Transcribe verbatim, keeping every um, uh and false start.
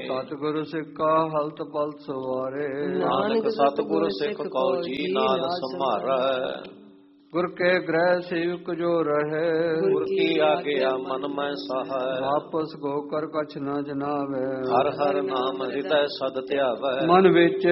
ਸਤਿਗੁਰ ਸਿੱਖਾ ਹਲਤ ਪਲਤ ਸਵਾਰੇ। ਨਾਨਕ ਸਤਿਗੁਰ ਸਿੱਖ ਕਉ ਜੀ ਨਾਦ ਸੰਭਾਰੈ। ਗੁਰ ਕੇ ਗ੍ਰਹਿ ਸੇਵਕ ਜੋ ਰਹੇ। ਗੁਰ ਕੀ ਆਗਿਆ ਮਨ ਮੈਂ ਸਹਾਇ। ਵਾਪਸ ਗੋ ਕਰ ਕਛ ਨ ਜਨਾਵੇ। ਹਰ ਹਰ ਨਾਮ ਹਿਰਦੈ ਸਦ ਧਿਆਵੈ। ਮਨ ਵਿੱਚ